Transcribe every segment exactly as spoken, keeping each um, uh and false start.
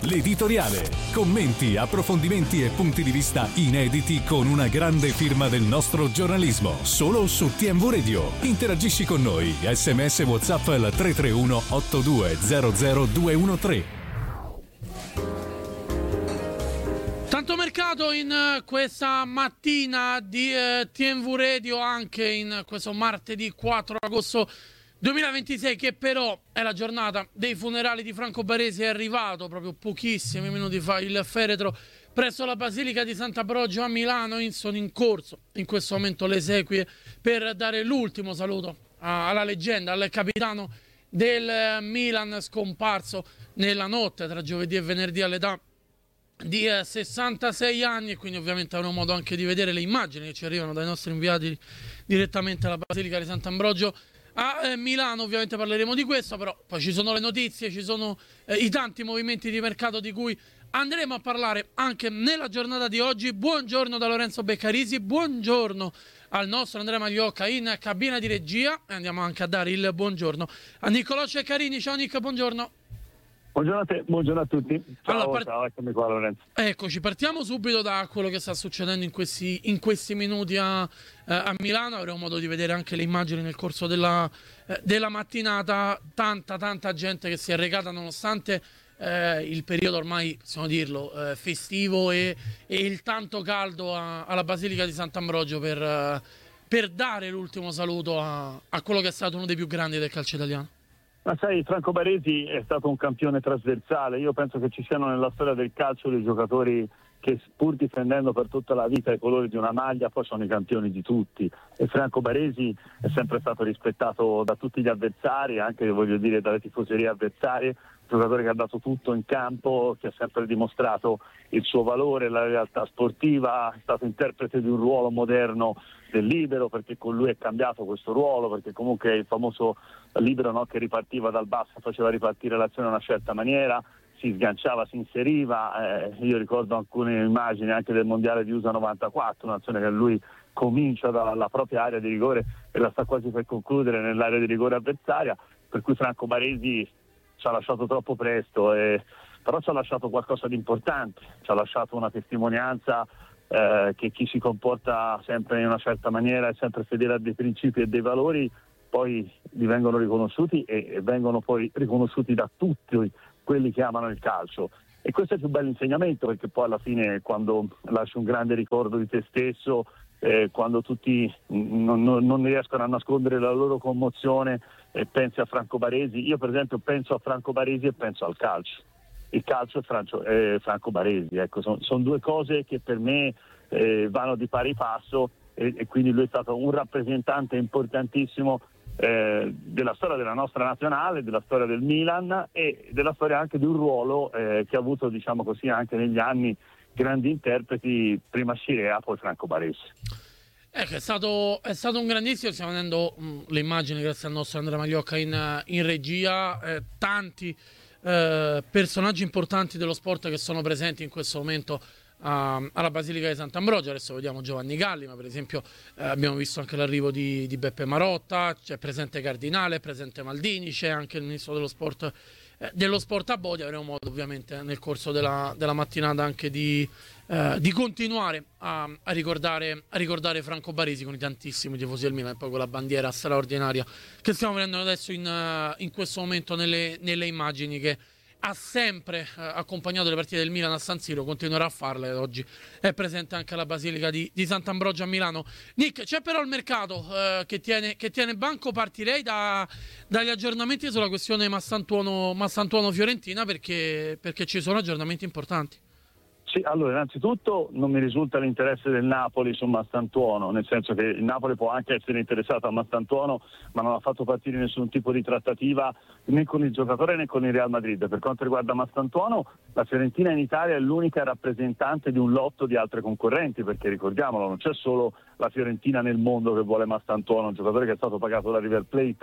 l'editoriale. Commenti, approfondimenti e punti di vista inediti con una grande firma del nostro giornalismo. Solo su T M V Radio. Interagisci con noi. S M S WhatsApp al tre tre uno otto due zero zero due uno tre. Tanto mercato in uh, questa mattina di uh, T M V Radio, anche in questo martedì quattro agosto duemilaventisei, che però è la giornata dei funerali di Franco Baresi. È arrivato proprio pochissimi minuti fa il feretro presso la Basilica di Sant'Ambrogio a Milano. Sono in corso in questo momento le esequie per dare l'ultimo saluto a, alla leggenda, al capitano del Milan, scomparso nella notte tra giovedì e venerdì all'età di eh, sessantasei anni. E quindi ovviamente avremo modo anche di vedere le immagini che ci arrivano dai nostri inviati direttamente alla Basilica di Sant'Ambrogio a eh, Milano. Ovviamente parleremo di questo, però poi ci sono le notizie, ci sono eh, i tanti movimenti di mercato di cui andremo a parlare anche nella giornata di oggi. Buongiorno da Lorenzo Beccarisi, buongiorno al nostro Andrea Magliocca in cabina di regia, e andiamo anche a dare il buongiorno a Niccolò Ceccarini. Ciao Nick, buongiorno. Buongiorno a te, buongiorno a tutti. Ciao, allora, part- ciao, eccomi qua Lorenzo. Eccoci, partiamo subito da quello che sta succedendo in questi, in questi minuti a, eh, a Milano. Avremo modo di vedere anche le immagini nel corso della, eh, della mattinata. Tanta, tanta gente che si è recata nonostante eh, il periodo ormai, possiamo dirlo, eh, festivo e, e il tanto caldo a, alla Basilica di Sant'Ambrogio per, eh, per dare l'ultimo saluto a, a quello che è stato uno dei più grandi del calcio italiano. Ma sai, Franco Baresi è stato un campione trasversale. Io penso che ci siano nella storia del calcio dei giocatori che, pur difendendo per tutta la vita i colori di una maglia, poi sono i campioni di tutti. E Franco Baresi è sempre stato rispettato da tutti gli avversari, anche, voglio dire, dalle tifoserie avversarie. Un giocatore che ha dato tutto in campo, che ha sempre dimostrato il suo valore, la realtà sportiva, è stato interprete di un ruolo moderno del libero, perché con lui è cambiato questo ruolo, perché comunque il famoso libero, no, che ripartiva dal basso, faceva ripartire l'azione in una certa maniera, si sganciava, si inseriva. Eh, io ricordo alcune immagini anche del mondiale di U S A novantaquattro, un'azione che lui comincia dalla propria area di rigore e la sta quasi per concludere nell'area di rigore avversaria, per cui Franco Baresi ci ha lasciato troppo presto, eh, però ci ha lasciato qualcosa di importante, ci ha lasciato una testimonianza eh, che chi si comporta sempre in una certa maniera, è sempre fedele a dei principi e dei valori, poi li vengono riconosciuti e, e vengono poi riconosciuti da tutti quelli che amano il calcio. E questo è il più bello insegnamento, perché poi alla fine, quando lasci un grande ricordo di te stesso, eh, quando tutti non, non, non riescono a nascondere la loro commozione, e pensi a Franco Baresi. Io per esempio penso a Franco Baresi e penso al calcio. Il calcio è Franco, eh, Franco Baresi, ecco, sono son due cose che per me eh, vanno di pari passo, e, e quindi lui è stato un rappresentante importantissimo eh, della storia della nostra nazionale, della storia del Milan e della storia anche di un ruolo eh, che ha avuto, diciamo così, anche negli anni grandi interpreti, prima Scirea, poi Franco Baresi. Ecco, è stato, è stato un grandissimo, stiamo vedendo mh, le immagini grazie al nostro Andrea Magliocca in, in regia, eh, tanti eh, personaggi importanti dello sport che sono presenti in questo momento uh, alla Basilica di Sant'Ambrogio. Adesso vediamo Giovanni Galli, ma per esempio eh, abbiamo visto anche l'arrivo di, di Beppe Marotta, c'è presente Cardinale, è presente Maldini, c'è anche il ministro dello sport, eh, dello sport a Bodi. Avremo modo ovviamente nel corso della, della mattinata anche di... Uh, di continuare a, a, ricordare, a ricordare Franco Baresi con i tantissimi tifosi del Milan, e poi quella bandiera straordinaria che stiamo vedendo adesso in, uh, in questo momento nelle, nelle immagini, che ha sempre uh, accompagnato le partite del Milan a San Siro, continuerà a farle, ed oggi è presente anche alla Basilica di, di Sant'Ambrogio a Milano. Nick, c'è però il mercato uh, che, tiene, che tiene banco. Partirei da, dagli aggiornamenti sulla questione Massantuono, Massantuono-Fiorentina, perché, perché ci sono aggiornamenti importanti. Sì, allora innanzitutto non mi risulta l'interesse del Napoli su Massantuono, nel senso che il Napoli può anche essere interessato a Massantuono, ma non ha fatto partire nessun tipo di trattativa né con il giocatore né con il Real Madrid. Per quanto riguarda Massantuono, la Fiorentina in Italia è l'unica rappresentante di un lotto di altre concorrenti, perché ricordiamolo, non c'è solo la Fiorentina nel mondo che vuole Massantuono, un giocatore che è stato pagato da River Plate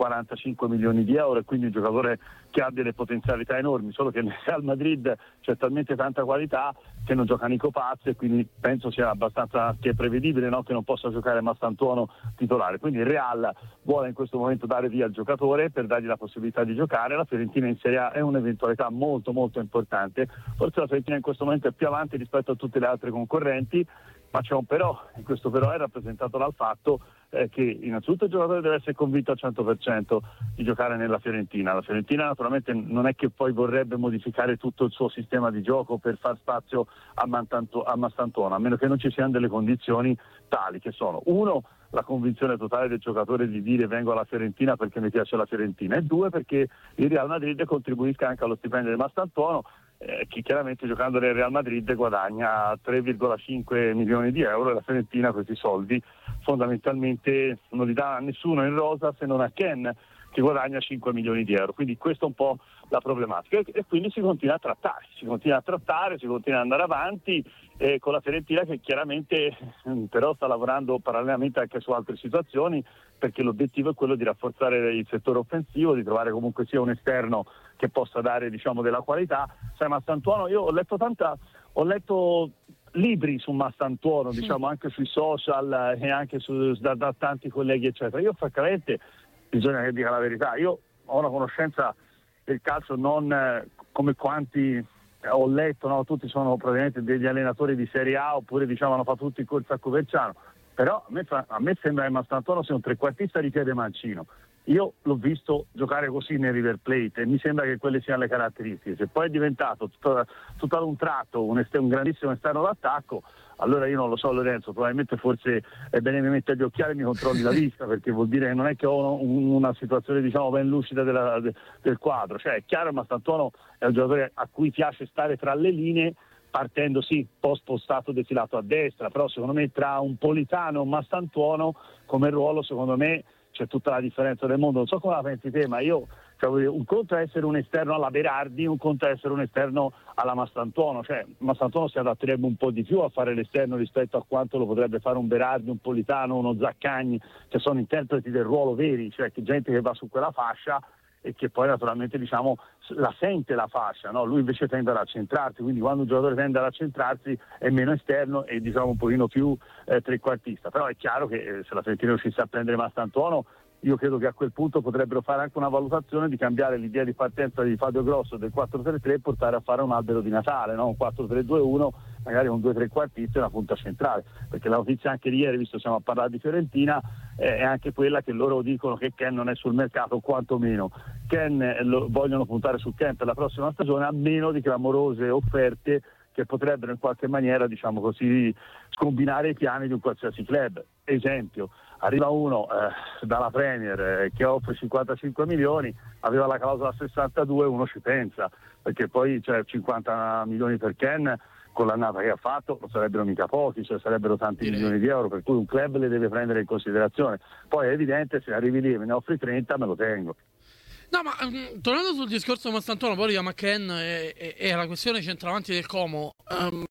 quarantacinque milioni di euro, e quindi un giocatore che ha delle potenzialità enormi, solo che nel Real Madrid c'è talmente tanta qualità che non gioca Nico Paz, e quindi penso sia abbastanza che è prevedibile, no? Che non possa giocare Mastantuono titolare. Quindi il Real vuole in questo momento dare via il giocatore per dargli la possibilità di giocare. La Fiorentina in Serie A è un'eventualità molto molto importante, forse la Fiorentina in questo momento è più avanti rispetto a tutte le altre concorrenti, ma c'è un però, e questo però è rappresentato dal fatto eh, che innanzitutto il giocatore deve essere convinto al cento per cento di giocare nella Fiorentina. La Fiorentina naturalmente non è che poi vorrebbe modificare tutto il suo sistema di gioco per far spazio a, Mantanto- a Mastantuono, a meno che non ci siano delle condizioni tali, che sono: uno, la convinzione totale del giocatore di dire vengo alla Fiorentina perché mi piace la Fiorentina, e due, perché il Real Madrid contribuisca anche allo stipendio di Mastantuono, Eh, che chiaramente giocando nel Real Madrid guadagna tre virgola cinque milioni di euro, e la Fiorentina questi soldi fondamentalmente non li dà a nessuno in rosa se non a Ken, che guadagna cinque milioni di euro. Quindi questa è un po' la problematica, e, e quindi si continua a trattare, si continua a trattare, si continua ad andare avanti eh, con la Fiorentina, che chiaramente però sta lavorando parallelamente anche su altre situazioni, perché l'obiettivo è quello di rafforzare il settore offensivo, di trovare comunque sia un esterno che possa dare, diciamo, della qualità. Sai, Mastantuono, io ho letto tanta, ho letto libri su Mastantuono, diciamo, anche sui social e anche su, da, da tanti colleghi eccetera. Io francamente, bisogna che dica la verità, io ho una conoscenza del calcio non eh, come quanti eh, ho letto, no? Tutti sono probabilmente degli allenatori di Serie A, oppure diciamo hanno fatto tutti il corso a Coverciano, però a me, a me sembra che Mastantuono sia un trequartista di piede mancino. Io l'ho visto giocare così nel River Plate e mi sembra che quelle siano le caratteristiche. Se poi è diventato tutto, tutto ad un tratto un, est- un grandissimo esterno d'attacco, allora io non lo so, Lorenzo, probabilmente forse è bene mi mettere gli occhiali e mi controlli la vista, perché vuol dire che non è che ho un, una situazione, diciamo, ben lucida della, de, del quadro. Cioè è chiaro che Mastantuono è un giocatore a cui piace stare tra le linee, partendo sì, po' spostato defilato a destra, però secondo me tra un Politano e un Mastantuono come ruolo, secondo me c'è tutta la differenza del mondo. Non so come la pensi te, ma io, cioè, un conto è essere un esterno alla Berardi, un conto è essere un esterno alla Mastantuono. Cioè Mastantuono si adatterebbe un po' di più a fare l'esterno rispetto a quanto lo potrebbe fare un Berardi, un Politano, uno Zaccagni, che sono interpreti del ruolo veri, cioè che gente che va su quella fascia e che poi naturalmente, diciamo, la sente la fascia, no? Lui invece tende ad accentrarsi, quindi quando un giocatore tende ad accentrarsi è meno esterno e, diciamo, un pochino più eh, trequartista. Però è chiaro che eh, se la Fiorentina riuscisse a prendere Mastantuono, io credo che a quel punto potrebbero fare anche una valutazione di cambiare l'idea di partenza di Fabio Grosso del quattro tre tre e portare a fare un albero di Natale, no? Un quattro tre due uno, magari con due trequartisti e una punta centrale, perché la notizia anche di ieri, visto che siamo a parlare di Fiorentina, eh, è anche quella che loro dicono che Ken non è sul mercato, quantomeno Ken eh, lo, vogliono puntare su Ken per la prossima stagione, a meno di clamorose offerte che potrebbero in qualche maniera, diciamo così, scombinare i piani di un qualsiasi club. Esempio, arriva uno eh, dalla Premier eh, che offre cinquantacinque milioni, aveva la clausola sessantadue, uno ci pensa, perché poi c'è cioè, cinquanta milioni per Ken, con l'annata che ha fatto non sarebbero mica pochi, cioè sarebbero tanti Direi. milioni di euro, per cui un club le deve prendere in considerazione. Poi è evidente, se arrivi lì e me ne offri trenta, me lo tengo. No, ma um, tornando sul discorso Mastantuono, poi a McKen e, e, e la questione centravanti del Como, um,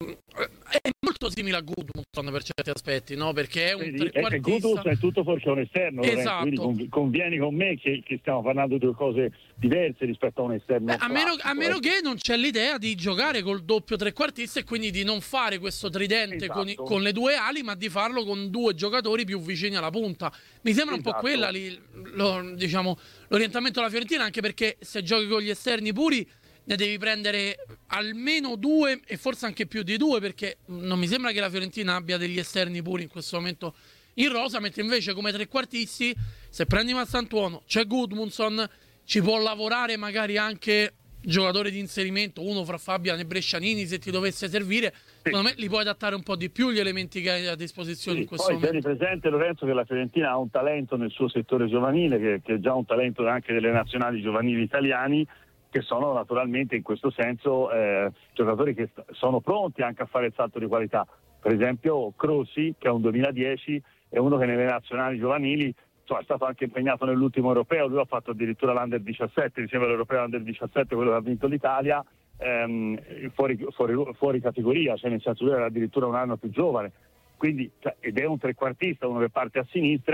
è molto simile a Gudmundsson per certi aspetti, no? Perché è un Vedi, trequartista. Gudmundsson è tutto fuorché un esterno, esatto. Lorenzo, quindi convieni con me che, che stiamo parlando di due cose diverse rispetto a un esterno. Beh, a meno, a meno eh. che non c'è l'idea di giocare col doppio trequartista e quindi di non fare questo tridente esatto. con, i, con le due ali, ma di farlo con due giocatori più vicini alla punta. Mi sembra esatto. un po' quella lì, lo, diciamo, l'orientamento della Fiorentina, anche perché se giochi con gli esterni puri ne devi prendere almeno due e forse anche più di due, perché non mi sembra che la Fiorentina abbia degli esterni puri in questo momento in rosa, mentre invece come trequartisti, se prendi Mastantuono, c'è Gudmundsson, ci può lavorare magari anche giocatore di inserimento, uno fra Fabian e Brescianini, se ti dovesse servire. Sì. Secondo me li puoi adattare un po' di più gli elementi che hai a disposizione sì, in questo poi momento. Poi tieni presente, Lorenzo, che la Fiorentina ha un talento nel suo settore giovanile, che, che è già un talento anche delle nazionali giovanili italiani, che sono naturalmente in questo senso eh, giocatori che st- sono pronti anche a fare il salto di qualità. Per esempio Crossi, che è un duemiladodici, è uno che nelle nazionali giovanili è stato anche impegnato nell'ultimo europeo, lui ha fatto addirittura l'Under diciassette, insieme all'Europeo Under diciassette, quello che ha vinto l'Italia, ehm, fuori, fuori, fuori categoria, cioè nel senso lui era addirittura un anno più giovane, quindi, cioè, ed è un trequartista, uno che parte a sinistra,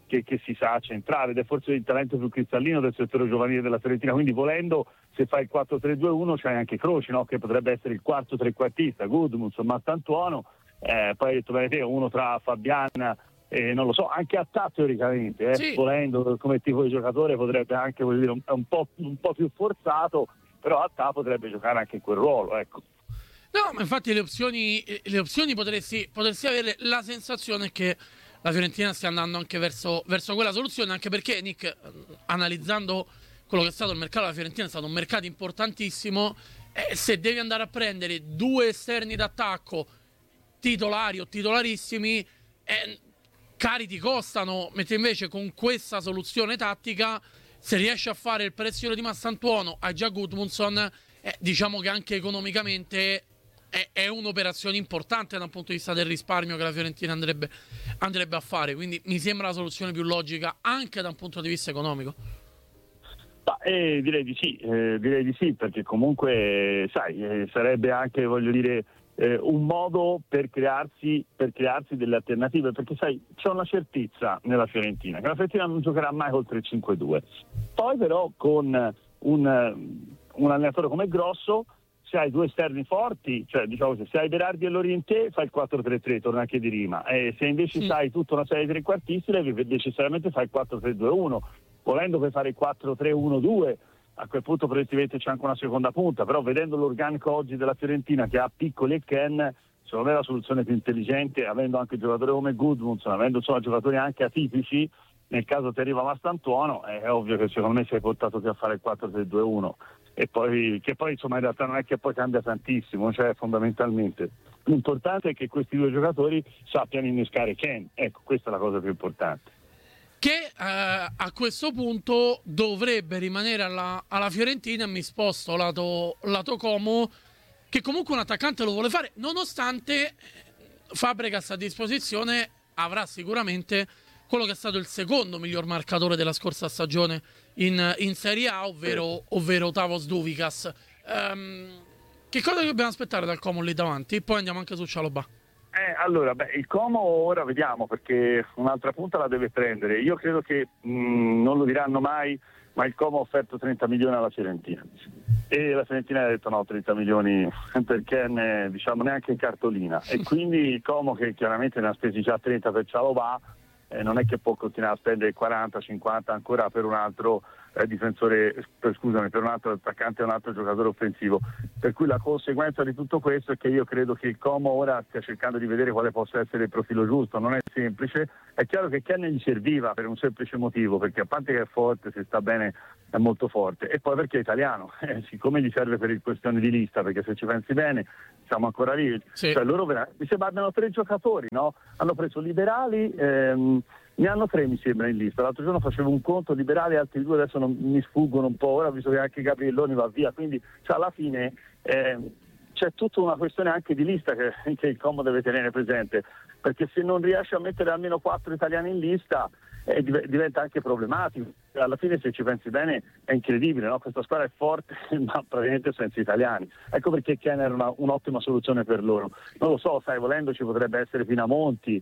che, che si sa centrare, ed è forse il talento più cristallino del settore giovanile della Fiorentina, quindi volendo, se fai il quattro tre due uno c'hai anche Croci, no? Che potrebbe essere il quarto trequartista, Gudmundsson, Marcantuono, eh, poi hai detto bene te, uno tra Fabian e non lo so, anche Attà teoricamente, eh, sì. volendo come tipo di giocatore potrebbe anche, voglio dire, un, un, po', un po' più forzato, però Attà potrebbe giocare anche in quel ruolo, ecco. No, ma infatti le opzioni, le opzioni potresti, potresti avere la sensazione che la Fiorentina stia andando anche verso, verso quella soluzione, anche perché, Nick, analizzando quello che è stato il mercato della Fiorentina, è stato un mercato importantissimo, e se devi andare a prendere due esterni d'attacco titolari o titolarissimi, eh, cari ti costano, mentre invece con questa soluzione tattica, se riesci a fare il prestito di Massantuono a già Gudmundsson, eh, diciamo che anche economicamente è, è un'operazione importante dal punto di vista del risparmio che la Fiorentina andrebbe, andrebbe a fare, quindi mi sembra la soluzione più logica anche da un punto di vista economico. Ma, eh, direi di sì, eh, direi di sì, perché comunque sai, eh, sarebbe anche, voglio dire, eh, un modo per crearsi, per crearsi delle alternative, perché sai, c'è una certezza nella Fiorentina, che la Fiorentina non giocherà mai oltre il cinque due. Poi però con un, un allenatore come Grosso, se hai due esterni forti, cioè diciamo se hai Berardi e Lorientè fai il quattro tre tre, torna anche di rima, e se invece sì. sai tutta una serie di trequartisti necessariamente fai il quattro tre due uno, volendo puoi fare il quattro tre uno due, a quel punto probabilmente c'è anche una seconda punta, però vedendo l'organico oggi della Fiorentina che ha Piccoli e Ken, secondo me la soluzione più intelligente, avendo anche giocatori come Gudmundsson, avendo insomma giocatori anche atipici, nel caso ti arriva Massantuono, è ovvio che secondo me sei portato più a fare il quattro tre due uno, e poi che poi insomma in realtà non è che poi cambia tantissimo, cioè fondamentalmente l'importante è che questi due giocatori sappiano innescare Ken, ecco, questa è la cosa più importante, che eh, a questo punto dovrebbe rimanere alla, alla Fiorentina. Mi sposto lato, lato Como, che comunque un attaccante lo vuole fare, nonostante Fabregas a disposizione avrà sicuramente quello che è stato il secondo miglior marcatore della scorsa stagione in, in Serie A, ovvero, ovvero Tavos Duvikas. Um, che cosa dobbiamo aspettare dal Como lì davanti? Poi andiamo anche su Cialobà. Eh, allora, beh, il Como ora vediamo, perché un'altra punta la deve prendere. Io credo che mh, non lo diranno mai, ma il Como ha offerto trenta milioni alla Fiorentina. E la Fiorentina ha detto no, trenta milioni perché ne, diciamo neanche in cartolina. E quindi il Como, che chiaramente ne ha spesi già trenta per Cialobà, eh, non è che può continuare a spendere quaranta cinquanta ancora per un altro eh, difensore, per, scusami, per un altro attaccante e un altro giocatore offensivo. Per cui la conseguenza di tutto questo è che io credo che il Como ora stia cercando di vedere quale possa essere il profilo giusto. Non è semplice, è chiaro che Ken gli serviva per un semplice motivo, perché a parte che è forte, se sta bene è molto forte, e poi perché è italiano, eh, siccome gli serve per il questione di lista, perché se ci pensi bene siamo ancora lì, sì. Cioè loro mi sembra abbiano tre giocatori, no? Hanno preso Liberali, ehm, ne hanno tre mi sembra in lista, l'altro giorno facevo un conto, Liberali, altri due adesso non, mi sfuggono un po', ora visto che anche Gabrielloni va via, quindi cioè, alla fine eh, c'è tutta una questione anche di lista che, che il Como deve tenere presente, perché se non riesce a mettere almeno quattro italiani in lista eh, diventa anche problematico. Alla fine, se ci pensi bene, è incredibile, no? Questa squadra è forte ma praticamente senza italiani, ecco perché Ken era una, un'ottima soluzione per loro. Non lo so, sai, volendo ci potrebbe essere Pinamonti,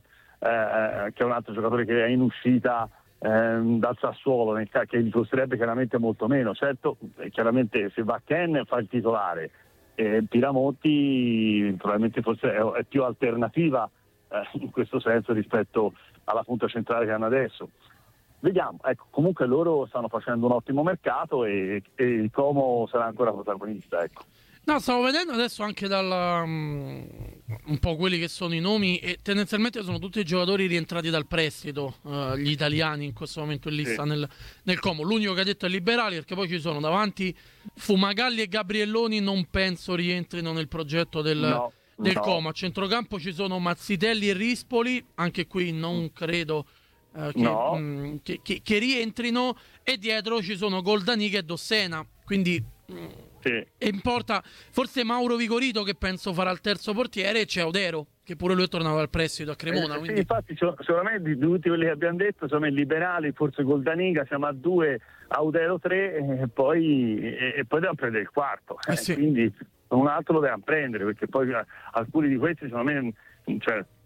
eh, che è un altro giocatore che è in uscita eh, dal Sassuolo, nel, che gli costerebbe chiaramente molto meno. Certo, chiaramente se va Ken fa il titolare, e Pinamonti probabilmente forse è, è più alternativa eh, in questo senso rispetto alla punta centrale che hanno adesso. Vediamo, ecco, comunque loro stanno facendo un ottimo mercato e, e il Como sarà ancora protagonista, ecco. No, stavo vedendo adesso anche dal um, un po' quelli che sono i nomi, e tendenzialmente sono tutti giocatori rientrati dal prestito, uh, gli italiani in questo momento in lista, sì. nel, nel Como. L'unico che ha detto è Liberali, perché poi ci sono davanti Fumagalli e Gabrielloni, non penso rientrino nel progetto del, no, del no. Como. A centrocampo ci sono Mazzitelli e Rispoli, anche qui non credo uh, che, no. mh, che, che, che rientrino, e dietro ci sono Goldaniga e Dossena, quindi mh, sì. E importa forse Mauro Vigorito, che penso farà il terzo portiere, e c'è Odero che pure lui è tornato dal prestito a Cremona, eh, quindi... sì, infatti secondo me di tutti quelli che abbiamo detto sono i Liberali, forse Goldaniga, siamo a due, a Odero tre, e poi, e, e poi dobbiamo prendere il quarto, eh sì. quindi un altro lo dobbiamo prendere, perché poi alcuni di questi secondo me, cioè,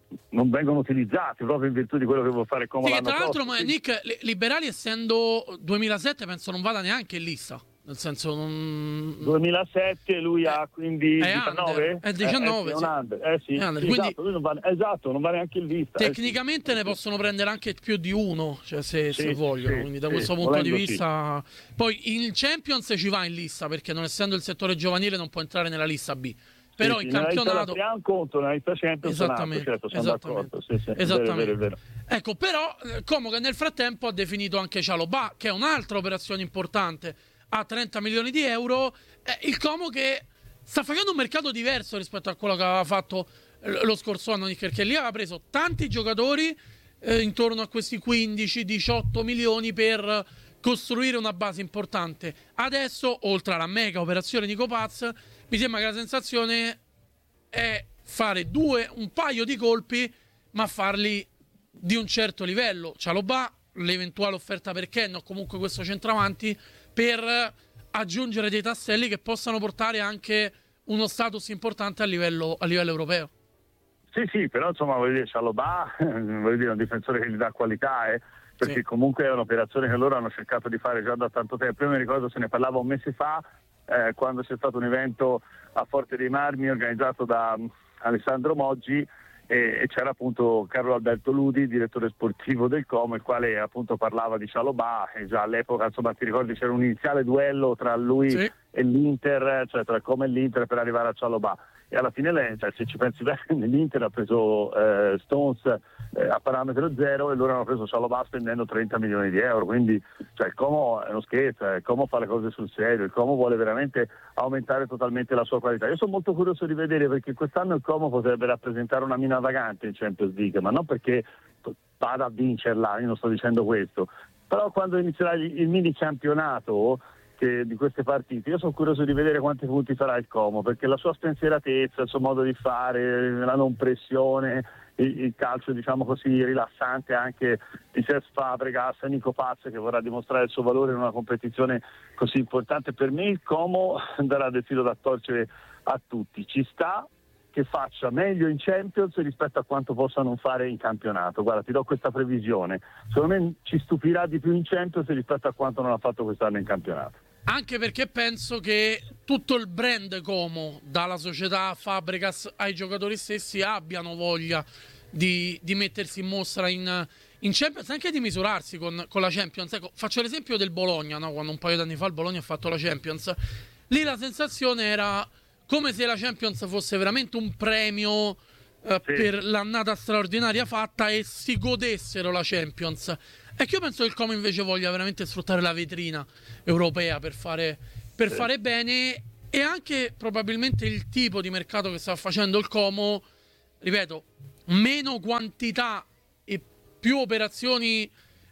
non vengono utilizzati proprio in virtù di quello che vuol fare Como sì, l'anno tra l'altro, prossimo. ma Nick, Liberali essendo duemilasette penso non vada neanche in lista. Nel senso non... duemilasette lui eh, ha quindi è diciannove? Under, è diciannove, eh, è sì. un under. Eh sì, Under, sì, quindi, esatto, lui non va, esatto, non va neanche in lista. tecnicamente eh sì. ne possono prendere anche più di uno, cioè se, sì, se vogliono, sì, quindi da sì, questo punto di volendo, vista... Sì. Poi il Champions ci va in lista, perché non essendo il settore giovanile non può entrare nella lista B. Però sì, in sì, campionato ha un conto nella lista Champions, esattamente, certo, sono esattamente, d'accordo. Sì, sì, esattamente. È vero, è vero, è vero. Ecco, però Como che nel frattempo ha definito anche Chalobah, che è un'altra operazione importante, a trenta milioni di euro. Eh, il Como che sta facendo un mercato diverso rispetto a quello che aveva fatto lo scorso anno, perché lì aveva preso tanti giocatori eh, intorno a questi quindici diciotto milioni per costruire una base importante. Adesso, oltre alla mega operazione Nico Paz, mi sembra che la sensazione è fare due, un paio di colpi, ma farli di un certo livello. Chalobah, l'eventuale offerta per Ken o comunque questo centravanti, per aggiungere dei tasselli che possano portare anche uno status importante a livello, a livello europeo. Sì, sì, però insomma voglio dire, Chalobah voglio dire, è un difensore che gli dà qualità, eh, perché sì. Comunque è un'operazione che loro hanno cercato di fare già da tanto tempo. Io mi ricordo, se ne parlava un mese fa, eh, quando c'è stato un evento a Forte dei Marmi organizzato da um, Alessandro Moggi, e, e c'era appunto Carlo Alberto Ludi, direttore sportivo del Como, il quale appunto parlava di Chalobah, e già all'epoca, insomma, ti ricordi, c'era un iniziale duello tra lui sì. e l'Inter, cioè tra il Como e l'Inter per arrivare a Chalobah. E alla fine, lei, cioè, se ci pensi bene, l'Inter ha preso eh, Stones eh, a parametro zero e loro hanno preso Chalobah spendendo trenta milioni di euro, quindi cioè, il Como è uno scherzo, il Como fa le cose sul serio, il Como vuole veramente aumentare totalmente la sua qualità. Io sono molto curioso di vedere, perché quest'anno il Como potrebbe rappresentare una mina vagante in Champions League, ma non perché vada a vincerla, io non sto dicendo questo, però quando inizierà il mini campionato Che di queste partite, io sono curioso di vedere quanti punti farà il Como, perché la sua spensieratezza, il suo modo di fare, la non pressione, il, il calcio diciamo così rilassante anche di Cesc Fabregas, Nico Paz, che vorrà dimostrare il suo valore in una competizione così importante. Per me il Como darà del filo da torcere a tutti. Ci sta che faccia meglio in Champions rispetto a quanto possa non fare in campionato. Guarda, ti do questa previsione, secondo me ci stupirà di più in Champions rispetto a quanto non ha fatto quest'anno in campionato. Anche perché penso che tutto il brand Como, dalla società Fabregas ai giocatori stessi, abbiano voglia di, di mettersi in mostra in, in Champions, anche di misurarsi con, con la Champions. Ecco, faccio l'esempio del Bologna, no? Quando un paio d'anni fa il Bologna ha fatto la Champions, lì la sensazione era come se la Champions fosse veramente un premio eh, sì. per l'annata straordinaria fatta, e si godessero la Champions. E che io penso che il Como invece voglia veramente sfruttare la vetrina europea per fare, per sì. fare bene, e anche probabilmente il tipo di mercato che sta facendo il Como, ripeto, meno quantità e più operazioni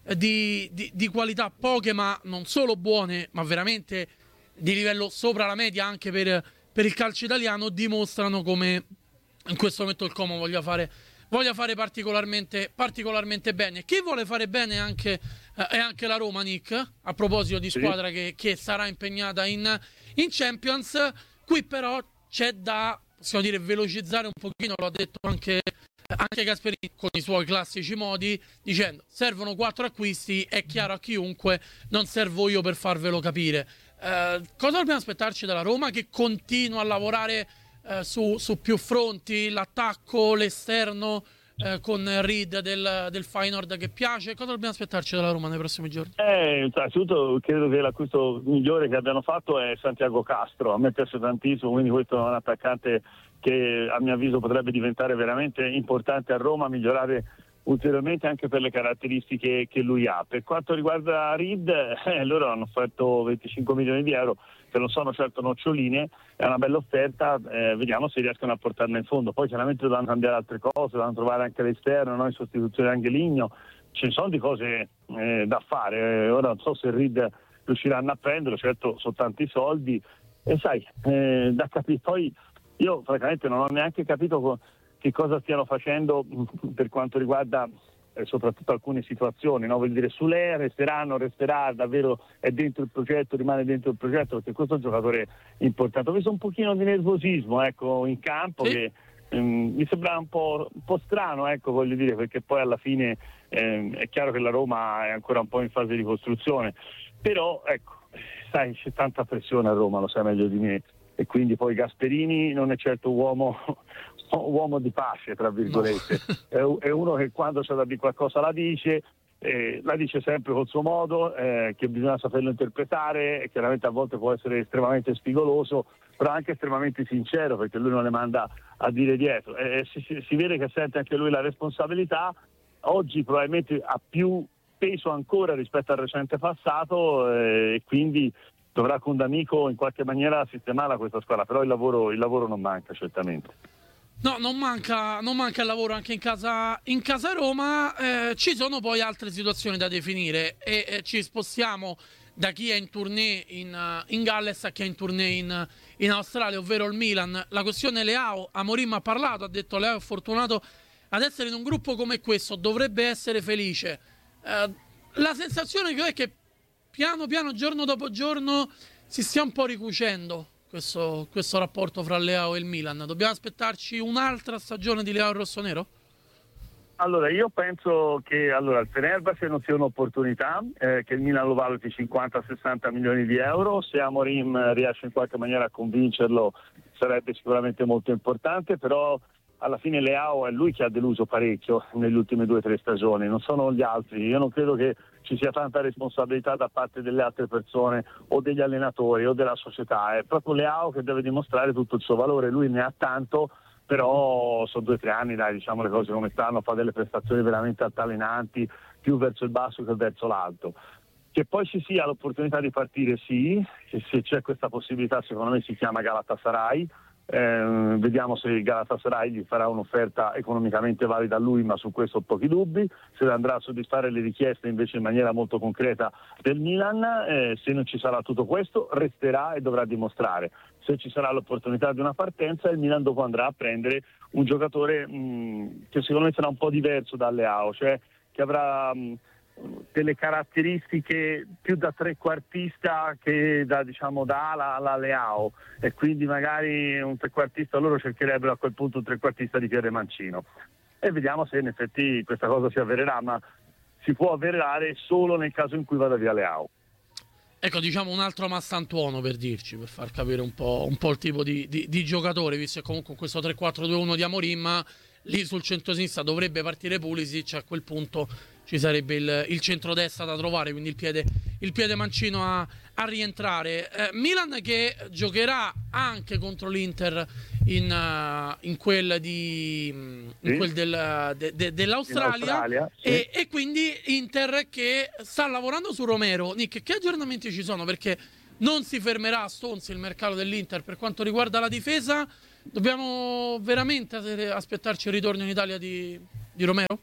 di, di, di qualità, poche ma non solo buone, ma veramente di livello sopra la media anche per, per il calcio italiano, dimostrano come in questo momento il Como voglia fare voglia fare particolarmente, particolarmente bene. Chi vuole fare bene anche, eh, è anche la Roma, Nick, a proposito di squadra sì. che, che sarà impegnata in, in Champions. Qui però c'è da, possiamo dire, velocizzare un pochino, lo ha detto anche, anche Gasperini con i suoi classici modi, dicendo servono quattro acquisti, è chiaro a chiunque, non servo io per farvelo capire. Eh, cosa dobbiamo aspettarci dalla Roma, che continua a lavorare Uh, su, su più fronti, l'attacco, l'esterno, uh, con Reed del, del Feyenoord che piace? Cosa dobbiamo aspettarci dalla Roma nei prossimi giorni? Eh, innanzitutto credo che l'acquisto migliore che abbiano fatto è Santiago Castro. A me piace tantissimo, quindi questo è un attaccante che a mio avviso potrebbe diventare veramente importante a Roma, migliorare ulteriormente anche per le caratteristiche che lui ha. Per quanto riguarda Reed, eh, loro hanno offerto venticinque milioni di euro, che non sono certo noccioline, è una bella offerta, eh, vediamo se riescono a portarla in fondo. Poi chiaramente dovranno cambiare altre cose, dovranno trovare anche l'esterno, no? In sostituzione anche Ligno, ci sono di cose eh, da fare. Eh, ora non so se Reed riusciranno a prenderlo, certo sono tanti soldi, e sai, eh, da capire. Poi io francamente non ho neanche capito co- che cosa stiano facendo per quanto riguarda eh, soprattutto alcune situazioni, no? Vuol dire, Soulé resterà, non resterà, davvero è dentro il progetto, rimane dentro il progetto, perché questo è un giocatore importante. Ho visto un pochino di nervosismo, ecco, in campo, sì. che ehm, mi sembra un po', un po' strano, ecco, voglio dire, perché poi alla fine ehm, è chiaro che la Roma è ancora un po' in fase di costruzione, però ecco, sai, c'è tanta pressione a Roma, lo sai meglio di me, e quindi poi Gasperini non è certo uomo uomo di pace, tra virgolette, no. è, è uno che quando c'è da dire qualcosa la dice, eh, la dice sempre col suo modo, eh, che bisogna saperlo interpretare, e chiaramente a volte può essere estremamente spigoloso, però anche estremamente sincero, perché lui non le manda a dire dietro, eh, si, si, si vede che sente anche lui la responsabilità. Oggi probabilmente ha più peso ancora rispetto al recente passato, eh, e quindi dovrà con D'Amico in qualche maniera sistemarla questa squadra, però il lavoro, il lavoro non manca certamente. No, non manca, non manca il lavoro anche in casa, in casa Roma. Eh, ci sono poi altre situazioni da definire e eh, ci spostiamo da chi è in tournée in, uh, in Galles a chi è in tournée in, in Australia, ovvero il Milan. La questione Leao, Amorim ha parlato, ha detto Leao è fortunato ad essere in un gruppo come questo, dovrebbe essere felice. Eh, la sensazione che ho è che piano piano, giorno dopo giorno, si stia un po' ricucendo questo, questo rapporto fra Leao e il Milan. Dobbiamo aspettarci un'altra stagione di Leao rossonero? Allora, io penso che allora, il Fenerbahce non sia un'opportunità, eh, che il Milan lo valuti cinquanta sessanta milioni di euro. Se Amorim riesce in qualche maniera a convincerlo sarebbe sicuramente molto importante, però alla fine Leao è lui che ha deluso parecchio nelle ultime due o tre stagioni, non sono gli altri. Io non credo che ci sia tanta responsabilità da parte delle altre persone o degli allenatori o della società, è proprio Leao che deve dimostrare tutto il suo valore, lui ne ha tanto, però sono due o tre anni, dai, diciamo le cose come stanno, fa delle prestazioni veramente altalenanti, più verso il basso che verso l'alto. Che poi ci sia l'opportunità di partire, sì, che se c'è questa possibilità secondo me si chiama Galatasaray. Eh, vediamo se il Galatasaray gli farà un'offerta economicamente valida a lui, ma su questo ho pochi dubbi. Se andrà a soddisfare le richieste invece in maniera molto concreta del Milan, eh, se non ci sarà tutto questo resterà e dovrà dimostrare. Se ci sarà l'opportunità di una partenza, il Milan dopo andrà a prendere un giocatore mh, che secondo me sarà un po' diverso da Leao, cioè che avrà mh, delle caratteristiche più da trequartista che da, diciamo, da ala alla Leao, e quindi magari un trequartista, loro cercherebbero a quel punto un trequartista di piede mancino, e vediamo se in effetti questa cosa si avvererà, ma si può avverare solo nel caso in cui vada via Leao. Ecco, diciamo un altro Massantuono, per dirci, per far capire un po', un po' il tipo di, di, di giocatore, visto che comunque questo tre quattro due uno di Amorim, lì sul centro-sinistra dovrebbe partire Pulisic, a quel punto ci sarebbe il, il centrodestra da trovare, quindi il piede, il piede mancino a, a rientrare. Eh, Milan che giocherà anche contro l'Inter in, uh, in quel, di, in sì. quel del, de, de, dell'Australia, sì. e, e quindi Inter che sta lavorando su Romero. Nick, che aggiornamenti ci sono? Perché non si fermerà a Stonzi il mercato dell'Inter per quanto riguarda la difesa. Dobbiamo veramente aspettarci il ritorno in Italia di, di Romero?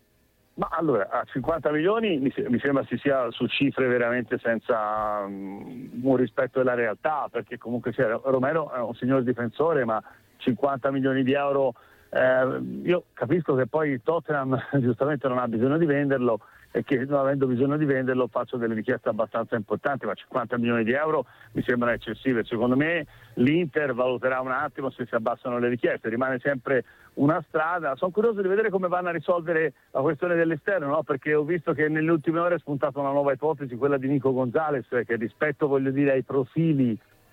Ma allora, a cinquanta milioni mi, mi sembra si sia su cifre veramente senza um, un rispetto della realtà, perché comunque sia, Romero è un signor difensore, ma cinquanta milioni di euro, eh, io capisco che poi il Tottenham giustamente non ha bisogno di venderlo, e che non avendo bisogno di venderlo faccio delle richieste abbastanza importanti, ma cinquanta milioni di euro mi sembrano eccessive. Secondo me l'Inter valuterà un attimo se si abbassano le richieste, rimane sempre una strada. Sono curioso di vedere come vanno a risolvere la questione dell'esterno, no? Perché ho visto che nelle ultime ore è spuntata una nuova ipotesi, quella di Nico Gonzalez, che rispetto, voglio dire, ai profili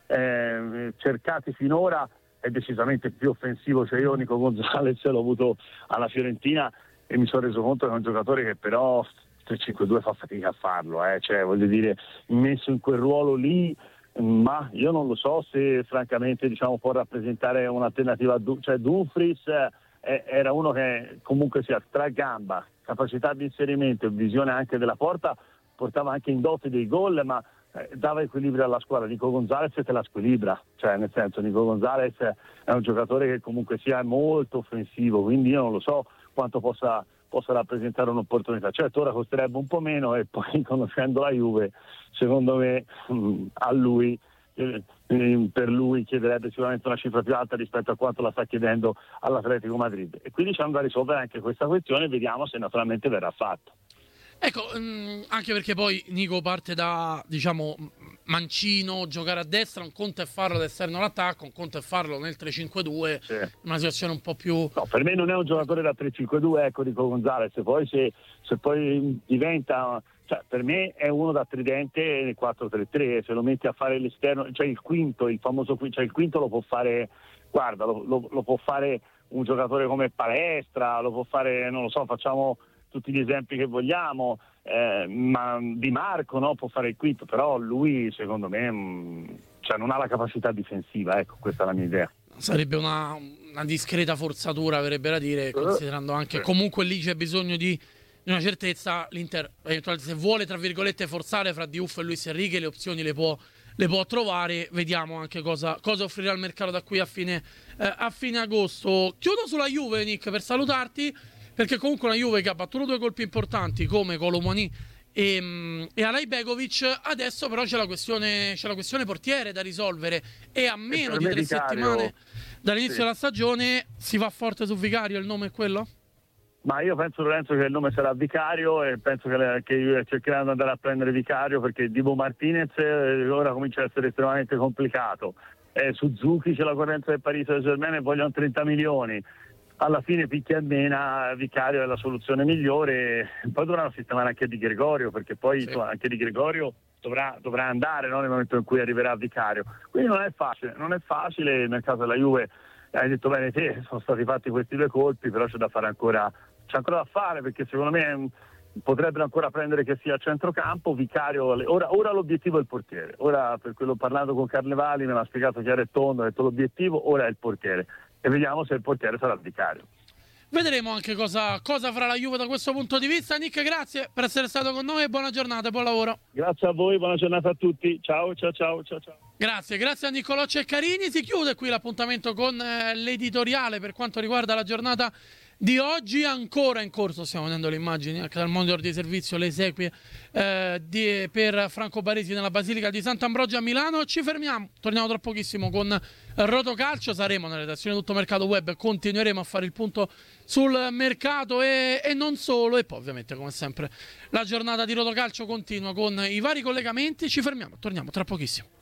eh, cercati finora è decisamente più offensivo. Cioè io Nico Gonzalez l'ho avuto alla Fiorentina e mi sono reso conto che è un giocatore che però tre cinque due fa fatica a farlo, eh? Cioè voglio dire, messo in quel ruolo lì, ma io non lo so se francamente, diciamo, può rappresentare un'alternativa a du- cioè Dumfries eh, era uno che comunque sia stragamba, capacità di inserimento e visione anche della porta, portava anche in dote dei gol, ma eh, dava equilibrio alla squadra. Nico Gonzalez te la squilibra, cioè nel senso Nico Gonzalez è un giocatore che comunque sia molto offensivo, quindi io non lo so quanto possa possa rappresentare un'opportunità. Certo ora costerebbe un po' meno, e poi conoscendo la Juve secondo me mh, a lui eh, per lui chiederebbe sicuramente una cifra più alta rispetto a quanto la sta chiedendo all'Atletico Madrid, e quindi c'è da risolvere anche questa questione, vediamo se naturalmente verrà fatto. Ecco, mh, anche perché poi Nico parte da, diciamo, mancino, giocare a destra, un conto è farlo da esterno all'attacco, un conto è farlo nel tre cinque due, sì. Una situazione un po' più... No, per me non è un giocatore da tre cinque due, ecco, Nico Gonzalez, poi se, se poi diventa... Cioè, per me è uno da tridente nel quattro tre tre, se lo metti a fare l'esterno, cioè il quinto, il famoso quinto, cioè il quinto lo può fare, guarda, lo, lo, lo può fare un giocatore come Palestra, lo può fare, non lo so, facciamo tutti gli esempi che vogliamo, eh, ma Di Marco, no, può fare il quinto, però lui secondo me mh, cioè, non ha la capacità difensiva, ecco, questa è la mia idea. Sarebbe una, una discreta forzatura, verrebbe da dire, considerando anche comunque lì c'è bisogno di una certezza. L'Inter se vuole tra virgolette forzare fra Diouf e Luis Enrique le opzioni le può, le può trovare. Vediamo anche cosa, cosa offrirà il mercato da qui a fine, eh, a fine agosto. Chiudo sulla Juve, Nick, per salutarti, perché comunque una Juve che ha battuto due colpi importanti come Colomani e, e Alay Begovic. Adesso però c'è la questione c'è la questione portiere da risolvere, e a meno di tre Vicario, settimane dall'inizio sì. della stagione si va forte su Vicario. Il nome è quello? Ma io penso, Lorenzo, che il nome sarà Vicario, e penso che, le, che cercheranno di andare a prendere Vicario, perché Dibu Martinez eh, ora comincia a essere estremamente complicato. Eh, Suzuki c'è la correnza del Paris Saint-Germain e vogliono trenta milioni. Alla fine picchia e mena, Vicario è la soluzione migliore. Poi dovranno sistemare anche Di Gregorio, perché poi sì. insomma, anche Di Gregorio dovrà, dovrà andare, no, nel momento in cui arriverà Vicario. Quindi non è facile, non è facile. Nel caso della Juve hai detto bene te, sono stati fatti questi due colpi, però c'è da fare ancora, c'è ancora da fare, perché secondo me potrebbero ancora prendere che sia a centrocampo. Vicario, ora, ora l'obiettivo è il portiere. Ora, per quello parlando con Carnevali, me l'ha spiegato chiaro e tondo, ha detto l'obiettivo ora è il portiere, e vediamo se il portiere sarà il Vicario. Vedremo anche cosa, cosa farà la Juve da questo punto di vista. Nick, grazie per essere stato con noi e buona giornata, buon lavoro. Grazie a voi, buona giornata a tutti. Ciao, ciao, ciao, ciao, ciao. Grazie, grazie a Niccolò Ceccarini. Si chiude qui l'appuntamento con eh, l'editoriale per quanto riguarda la giornata di oggi. Ancora in corso, stiamo vedendo le immagini anche dal monitor di servizio, le esequie eh, di, per Franco Baresi nella Basilica di Sant'Ambrogio a Milano. Ci fermiamo, torniamo tra pochissimo con Rotocalcio, saremo nella redazione Tutto Mercato Web, continueremo a fare il punto sul mercato e, e non solo, e poi ovviamente come sempre la giornata di Rotocalcio continua con i vari collegamenti. Ci fermiamo, torniamo tra pochissimo.